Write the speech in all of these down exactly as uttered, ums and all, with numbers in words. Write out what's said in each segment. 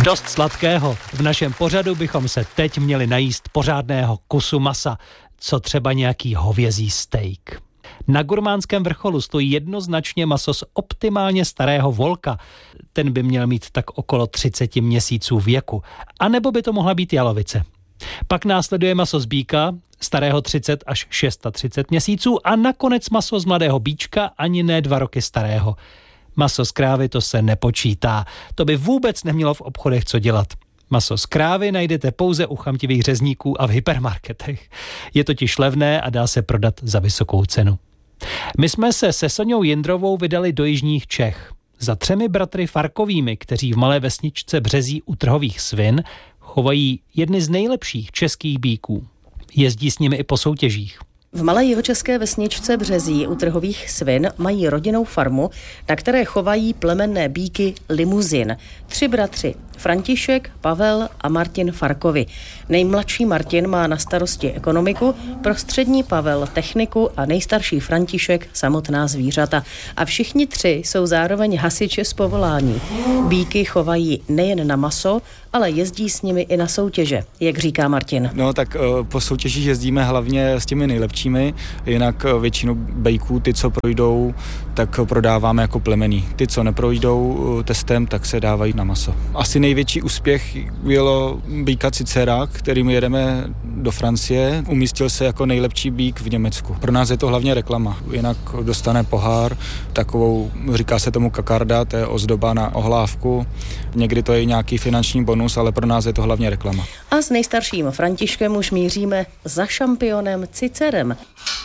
Dost sladkého. V našem pořadu bychom se teď měli najíst pořádného kusu masa, co třeba nějaký hovězí steak. Na Gurmánském vrcholu stojí jednoznačně maso z optimálně starého volka. Ten by měl mít tak okolo třicet měsíců věku. A nebo by to mohla být jalovice. Pak následuje maso z býka, starého třicet až třicet šest měsíců a nakonec maso z mladého býčka, ani ne dva roky starého. Maso z krávy to se nepočítá. To by vůbec nemělo v obchodech co dělat. Maso z krávy najdete pouze u chamtivých řezníků a v hypermarketech. Je totiž levné a dá se prodat za vysokou cenu. My jsme se se Soňou Jindrovou vydali do jižních Čech. Za třemi bratry Farkovými, kteří v malé vesničce Březí u Trhových Svin chovají jedny z nejlepších českých býků. Jezdí s nimi i po soutěžích. V malé jihočeské vesničce Březí u Trhových Svin mají rodinnou farmu, na které chovají plemenné býky Limuzin. Tři bratři, František, Pavel a Martin Farkovi. Nejmladší Martin má na starosti ekonomiku, prostřední Pavel techniku a nejstarší František samotná zvířata. A všichni tři jsou zároveň hasiči z povolání. Býky chovají nejen na maso, ale jezdí s nimi i na soutěže, jak říká Martin. No tak po soutěžích jezdíme hlavně s těmi nejlepšími, jinak většinu bejků, ty, co projdou, tak prodáváme jako plemenný. Ty, co neprojdou testem, tak se dávají na maso. Asi největší úspěch bylo býka Cicera, kterým jedeme do Francie. Umístil se jako nejlepší býk v Německu. Pro nás je to hlavně reklama. Jinak dostane pohár, takovou, říká se tomu kakarda, to je ozdoba na ohlávku. Někdy to je nějaký finanční bonus, ale pro nás je to hlavně reklama. A s nejstarším Františkem už míříme za šampionem Cicerem.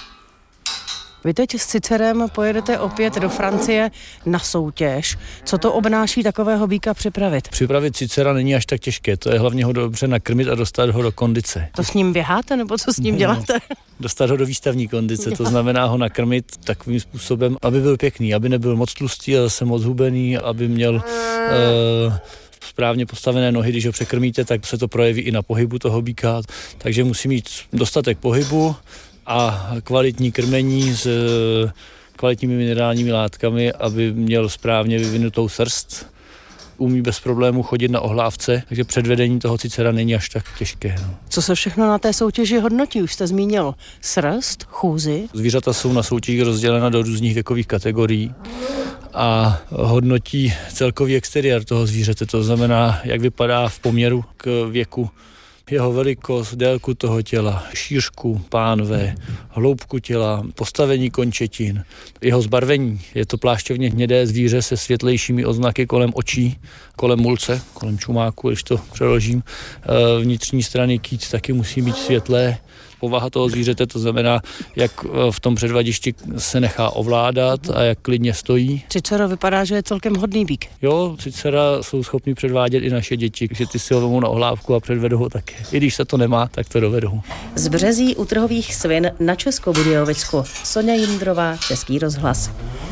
Vy teď s Cicerem pojedete opět do Francie na soutěž. Co to obnáší takového býka připravit? Připravit Cicera není až tak těžké, to je hlavně ho dobře nakrmit a dostat ho do kondice. To s ním běháte, nebo co s ním děláte? Dostat ho do výstavní kondice, to znamená ho nakrmit takovým způsobem, aby byl pěkný, aby nebyl moc tlustý a zase moc hubený, aby měl uh, správně postavené nohy, když ho překrmíte, tak se to projeví i na pohybu toho býka, takže musí mít dostatek pohybu a kvalitní krmení s kvalitními minerálními látkami, aby měl správně vyvinutou srst. Umí bez problémů chodit na ohlávce, takže předvedení toho Cicera není až tak těžké. No. Co se všechno na té soutěži hodnotí? Už jste zmínil srst, chůzi. Zvířata jsou na soutěži rozdělena do různých věkových kategorií a hodnotí celkový exteriér toho zvířete, to znamená, jak vypadá v poměru k věku. Jeho velikost, délku toho těla, šířku pánve, hloubku těla, postavení končetin, jeho zbarvení. Je to plášťovně hnědé zvíře se světlejšími oznaky kolem očí, kolem mulce, kolem čumáku, když to přeložím. Vnitřní strany kýt taky musí být světlé. Povaha toho zvířete, to znamená, jak v tom předvadišti se nechá ovládat a jak klidně stojí. Cicero vypadá, že je celkem hodný býk. Jo, Cicera jsou schopni předvádět i naše děti, že ty si ho vemou na ohlávku a předvedou ho také. I když se to nemá, tak to dovedou. Z Březí u Trhových Svin na Českobudějovicku. Soňa Jindrová, Český rozhlas.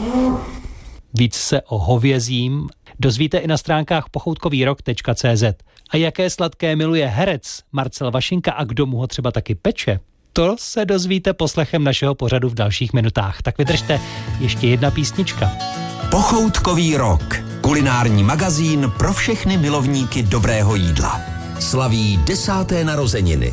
Víc se o hovězím dozvíte i na stránkách pochoutkovýrok tečka cé zet. A jaké sladké miluje herec Marcel Vašinka a kdo mu ho třeba taky peče, to se dozvíte poslechem našeho pořadu v dalších minutách. Tak vydržte, ještě jedna písnička. Pochoutkový rok. Kulinární magazín pro všechny milovníky dobrého jídla. Slaví desáté narozeniny.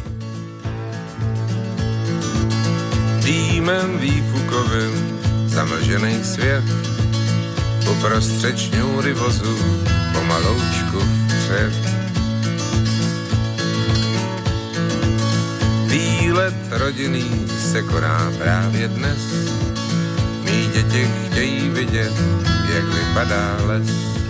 Dýmem výfukovým zamlžený svět, uprostřed šňůry vozu pomaloučku vpřed. Výlet rodinný se koná právě dnes, mý děti chtějí vidět, jak vypadá les.